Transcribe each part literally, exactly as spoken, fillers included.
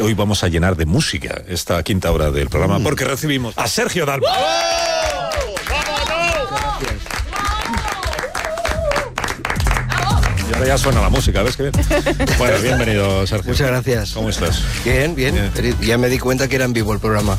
hoy vamos a llenar de música esta quinta hora del programa, mm. porque recibimos a Sergio Dalma. Y ahora ya suena la música, ¿ves qué bien? Bueno, bienvenido, Sergio. Muchas gracias. ¿Cómo estás? Bien, bien, bien. Ya me di cuenta que era en vivo el programa.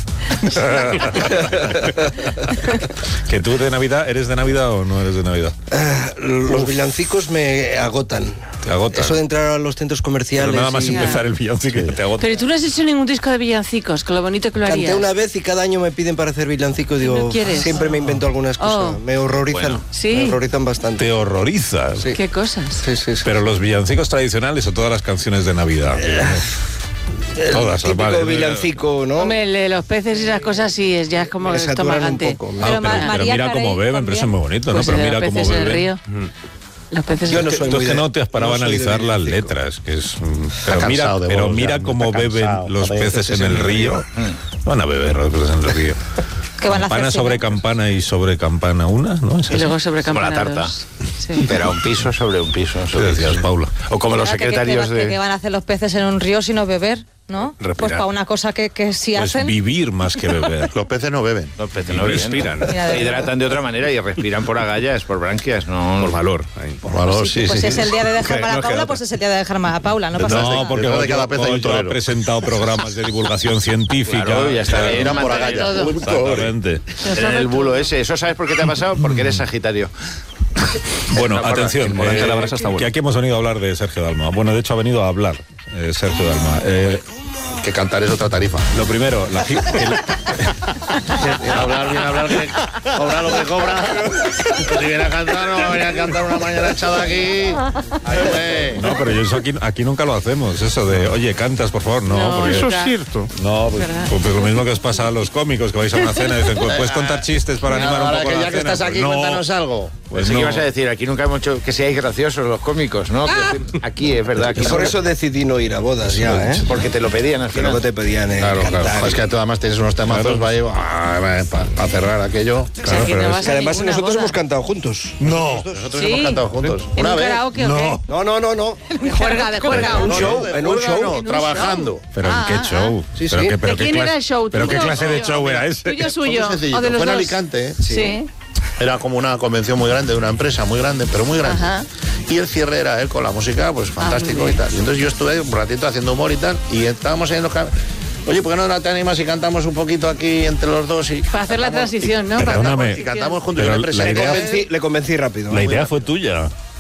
¿Que tú de Navidad, eres de Navidad o no eres de Navidad? Uh, los villancicos me agotan. Te agotan. Eso de entrar a los centros comerciales. Pero nada más y... empezar el villancico sí. te agota. Pero tú no has hecho ningún disco de villancicos, con lo bonito que lo harías. Canté una vez y cada año me piden para hacer villancicos. Digo, ¿No quieres? siempre me invento algunas cosas. Oh. Me horrorizan. Bueno, ¿sí? Me horrorizan bastante. ¿Te horrorizas? Sí. ¿Qué cosas? Sí, sí, sí. Pero los villancicos tradicionales o todas las canciones de Navidad. El todas, típico vale, villancico, ¿no? Hombre, el de los peces y esas cosas sí, es, ya es como estomagante. Ah, pero, pero mira cómo beben, pero eso es muy bonito, ¿no? Pues pero mira cómo beben. Río. Mm. Los peces Yo no soy Entonces que de, no te has parado no a analizar las letras, que es pero mira, pero mira cómo beben los peces en el río. Van a beber los peces en el río. Campana sobre campana y sobre campana una, ¿no? Y luego sobre campana como la tarta. Dos. Sí. Pero un piso sobre un piso. ¿Qué decías, Paula? O como los secretarios que, que, de... que van a hacer los peces en un río sino beber, ¿no? Respirar. Pues para una cosa que, que sí pues hacen. vivir más que beber. Los peces no beben. Los peces no respiran. Se hidratan de otra manera y respiran por agallas, por branquias, no por valor. Ahí. Por valor, sí, sí, pues sí. si es el día de dejar Que mal a no Paula, queda pues es el día de dejar mal a Paula, no pasa nada. No, porque de hoy cada pez hay un yo he torero. presentado programas de divulgación científica. Claro, ya está bien. Eran por agallas. Exactamente. En el bulo ese. ¿Eso sabes por qué te ha pasado? Porque eres Sagitario. Bueno, No, atención, por la- eh, la brasa está que buena. aquí hemos venido a hablar de Sergio Dalma. Bueno, de hecho ha venido a hablar eh, Sergio Dalma. Eh, Que cantar es otra tarifa. lo primero, la, el, hablar bien, hablar que cobra lo que cobra. Que si viene a cantar, no va a venir a cantar una mañana echada aquí. Ay, no, pero yo eso aquí, aquí nunca lo hacemos, eso de, oye, cantas, por favor, no. No, porque, eso es cierto. No, pues, pues, pues lo mismo que os pasa a los cómicos, que vais a una cena y dicen, ¿puedes contar chistes para animar un ahora poco que la ya que cena? estás aquí, Pues no. cuéntanos algo. Pues ¿Qué no. ibas a decir? Aquí nunca hemos hecho que seáis graciosos los cómicos, ¿no? Que- Aquí es verdad. Aquí Por no- eso decidí no ir a bodas ya, ¿eh? Porque te lo pedían al Que final. luego te pedían eh, Claro, cantar. claro. Es que tú además tienes unos temazos para cerrar aquello. O sea, Claro, que pero no es- vas Que a además ninguna nosotros boda. hemos cantado juntos. No. Nosotros Sí. hemos cantado juntos. ¿En Una un vez. karaoke o No. No, no, no, no. qué? De juerga, de juerga. un No, show, no, de en un juerga show. no, trabajando. ¿Pero Ah, en qué show? sí, ¿Pero sí. qué, pero ¿De qué quién clase, era el show? ¿Pero qué ¿Tuyo? clase de show era ese? ¿Tuyo Fue suyo? muy sencillo. ¿O de los Fue en dos? Alicante, ¿eh? Sí. Era como una convención muy grande, de una empresa muy grande, pero muy grande. Ajá. Y el cierre era él con la música, pues fantástico muy y bien. tal. Y entonces yo estuve un ratito haciendo humor y tal, y estábamos ahí en los... cam- Oye, ¿por qué no te animas y cantamos un poquito aquí entre los dos? Y Para hacer la cantamos- transición, ¿no? Perdóname. Para hacer la Y transición. cantamos juntos. Pero y le la presenté- Le idea- convencí, le convencí rápido. La idea fue tuya.